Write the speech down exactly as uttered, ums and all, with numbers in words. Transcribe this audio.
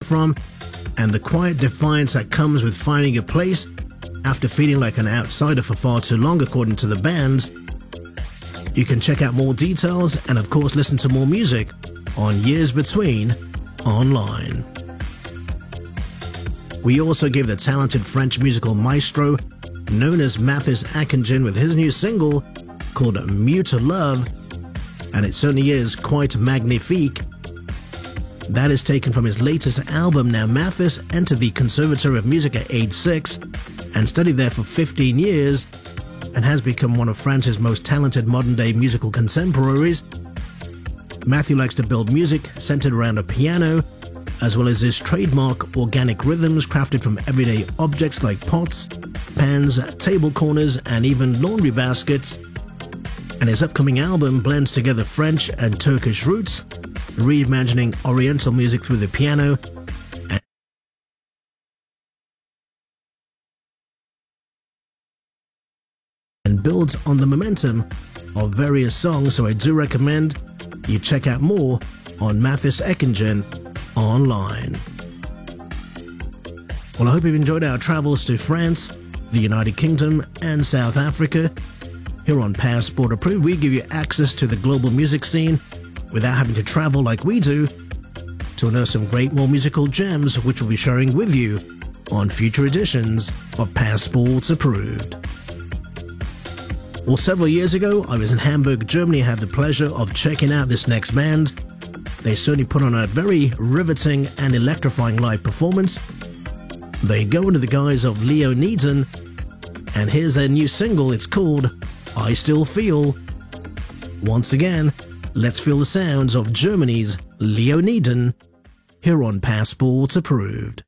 from, and the quiet defiance that comes with finding a place after feeling like an outsider for far too long, according to the band. You can check out more details and of course listen to more music on Years Between online. We also give the talented French musical maestro known as Mathis Akingin with his new single called Mieux to Love, and it certainly is quite magnifique. That is taken from his latest album. Now, Mathis entered the Conservatory of Music at age six and studied there for fifteen years and has become one of France's most talented modern-day musical contemporaries. Matthew likes to build music centered around a piano, as well as his trademark organic rhythms crafted from everyday objects like pots, pans, table corners, and even laundry baskets. And his upcoming album blends together French and Turkish roots, reimagining Oriental music through the piano, and builds on the momentum of various songs, so I do recommend you check out more on Mathis Akingin online. Well, I hope you've enjoyed our travels to France, the United Kingdom, and South Africa. Here on Passport Approved, we give you access to the global music scene without having to travel like we do, to unearth some great more musical gems which we'll be sharing with you on future editions of Passport Approved. Well, several years ago, I was in Hamburg, Germany. I had the pleasure of checking out this next band. They certainly put on a very riveting and electrifying live performance. They go under the guise of Leoniden, and here's their new single. It's called I Still Feel. Once again, let's feel the sounds of Germany's Leoniden here on Passport Approved.